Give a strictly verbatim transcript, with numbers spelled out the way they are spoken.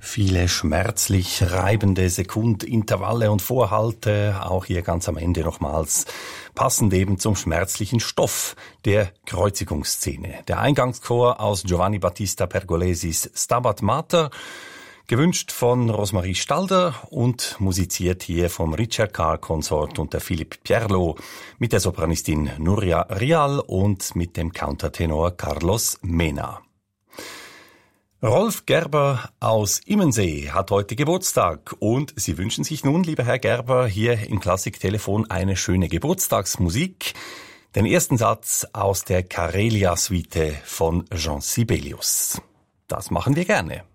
Viele schmerzlich reibende Sekundintervalle und Vorhalte, auch hier ganz am Ende nochmals, passend eben zum schmerzlichen Stoff der Kreuzigungsszene. Der Eingangschor aus Giovanni Battista Pergolesis Stabat Mater, gewünscht von Rosemarie Stalder und musiziert hier vom Richard Carr Consort unter Philipp Pierlo mit der Sopranistin Nuria Rial und mit dem Countertenor Carlos Mena. Rolf Gerber aus Immensee hat heute Geburtstag und Sie wünschen sich nun, lieber Herr Gerber, hier im Klassiktelefon eine schöne Geburtstagsmusik. Den ersten Satz aus der Karelia-Suite von Jean Sibelius. Das machen wir gerne.